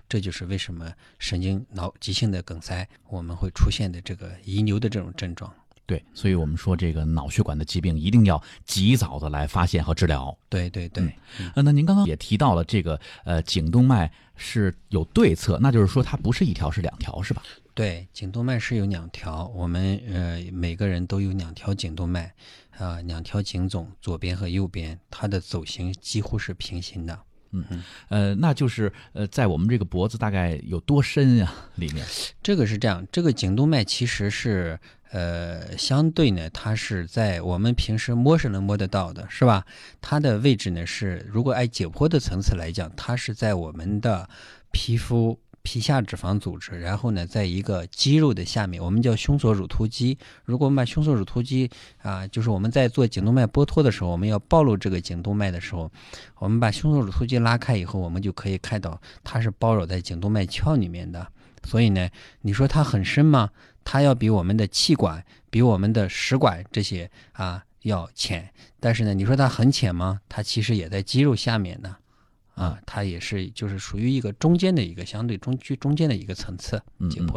这就是为什么神经脑急性的梗塞我们会出现的这个遗留的这种症状。 对，所以我们说这个脑血管的疾病一定要及早的来发现和治疗。 对对对。 那您刚刚也提到了这个颈动脉是有对侧，那就是说它不是一条是两条是吧？ 对，颈动脉是有两条，我们每个人都有两条颈动脉，两条颈总，左边和右边，它的走形几乎是平行的。 那就是在我们这个脖子大概有多深呀？里面这个是这样，这个颈动脉其实是相对呢，它是在我们平时摸是能摸得到的，是吧？它的位置呢是，如果按解剖的层次来讲，它是在我们的皮下脂肪组织，然后呢，在一个肌肉的下面，我们叫胸锁乳突肌。如果我们把胸锁乳突肌就是我们在做颈动脉剥脱的时候，我们要暴露这个颈动脉的时候，我们把胸锁乳突肌拉开以后，我们就可以看到它是包绕在颈动脉鞘里面的。所以呢，你说它很深吗？它要比我们的气管、比我们的食管这些要浅。但是呢，你说它很浅吗？它其实也在肌肉下面呢。它也是就是属于一个中间的一个相对中间的一个层次解剖。